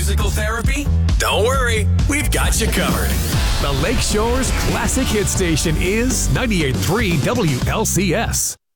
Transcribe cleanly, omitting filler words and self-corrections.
physical therapy? Don't worry, we've got you covered. The Lakeshore's classic hit station is 98.3 WLCS.